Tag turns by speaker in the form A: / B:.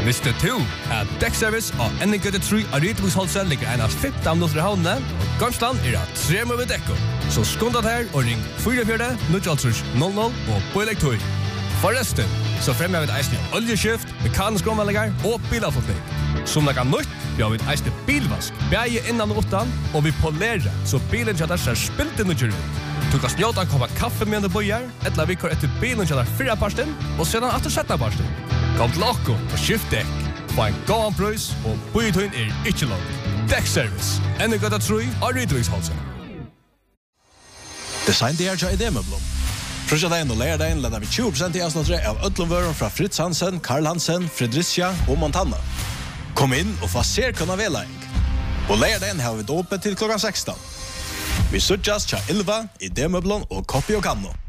A: Visste du at Deckservice og Ennegøtte 3 av Rydviksholsen ligger enast 15 minutter i havnene, og Gamsland at 3 med dekko. Så skåndat her og ring 44 00 og Boilektor. Forresten, så fremmer vi et eisne oljeskift, mekanisk omvalligar og bilavfotning. Som det kan nytt, vi har et eisne bilvask, bæge innan og utan, og vi polerer, så bilen kjadar ser spilt inn og ut. Du kan snjåta koppa kaffe med en bøyer, etla vi kår etter bilen kjadar 4 parsten, og sedan atter 17 parsten. Kom til okko og skift dekk. Få en gåan prøys, og bøytøyen ikke langt. Deckservice. Ennegøtta 3 av Rydviksholsen.
B: Design det i idémøblom. Frusjadagen og lærdagen leder vi 20% i avsnattre av Ødlomvøren fra Fritz Hansen, Karl Hansen, Fredricia og Montana. Kom inn og få serkunna vedlæring. Og lærdagen har vi åpent til klokka 16. Vi sutjas tja 11 i idémøblom og Koppi og Kanno.